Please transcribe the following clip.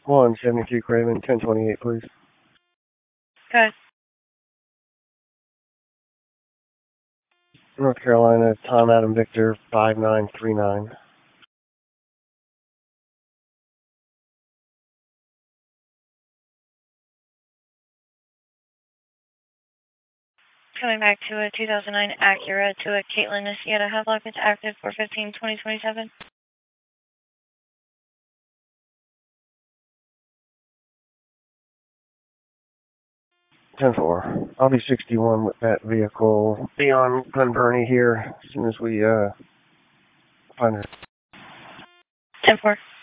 173 Craven, 1028, please. Okay. North Carolina, Tom Adam Victor, 5939. Coming back to a 2009 Acura to a Caitlin Nasieta headlock. It's active for 15-2027. 10-4. I'll be 61 with that vehicle. Be on Glen Burnie here as soon as we find her. 10-4.